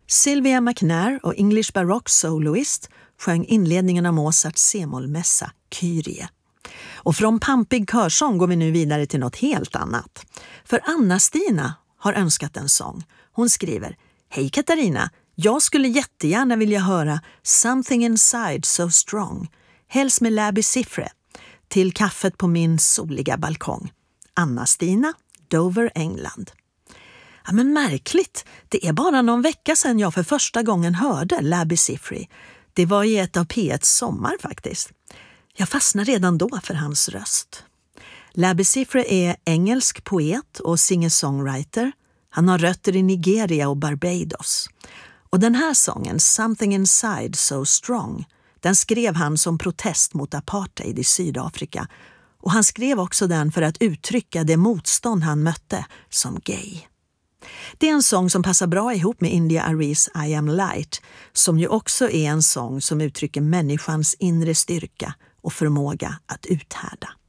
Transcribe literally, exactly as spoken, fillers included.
Sylvia McNair och English Baroque soloist sjöng inledningen av Mozarts C-mollmässa Kyrie. Och från pampig körsång går vi nu vidare till något helt annat. För Anna-Stina har önskat en sång. Hon skriver: Hej Katarina, jag skulle jättegärna vilja höra Something Inside So Strong, helst med Labi Siffre, till kaffet på min soliga balkong. Anna-Stina, Dover, England. Ja, men märkligt, det är bara någon vecka sedan jag för första gången hörde Labi Siffre. Det var i ett av P et:s sommar faktiskt. Jag fastnade redan då för hans röst. Labi Siffre är engelsk poet och singer-songwriter. Han har rötter i Nigeria och Barbados. Och den här sången, Something Inside So Strong, den skrev han som protest mot apartheid i Sydafrika. Och han skrev också den för att uttrycka det motstånd han mötte som gay. Det är en sång som passar bra ihop med India Aries I Am Light, som ju också är en sång som uttrycker människans inre styrka och förmåga att uthärda.